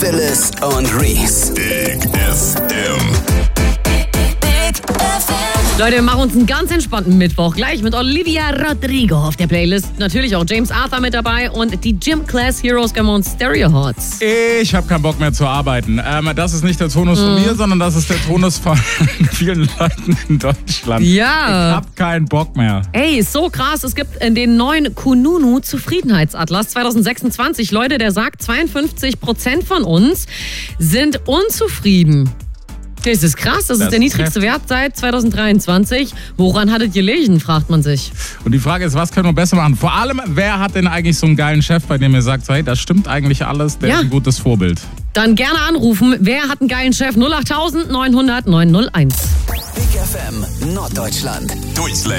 Phyllis und Reese. Big FM. Leute, wir machen uns einen ganz entspannten Mittwoch. Gleich mit Olivia Rodrigo auf der Playlist. Natürlich auch James Arthur mit dabei und die Gym Class Heroes können wir uns Stereo Hots. Ich habe keinen Bock mehr zu arbeiten. Das ist nicht der Tonus von mir, sondern das ist der Tonus von vielen Leuten in Deutschland. Ja. Ich habe keinen Bock mehr. Ey, ist so krass. Es gibt den neuen Kununu Zufriedenheitsatlas 2026. Leute, der sagt, 52% von uns sind unzufrieden. Das ist krass, das ist der niedrigste Wert seit 2023. Woran hattet ihr gelegen, fragt man sich. Und die Frage ist, was können wir besser machen? Vor allem, wer hat denn eigentlich so einen geilen Chef, bei dem ihr sagt, hey, das stimmt eigentlich alles, der ist ein gutes Vorbild? Dann gerne anrufen. Wer hat einen geilen Chef? 08900 901. Big FM Norddeutschland. Durchslam.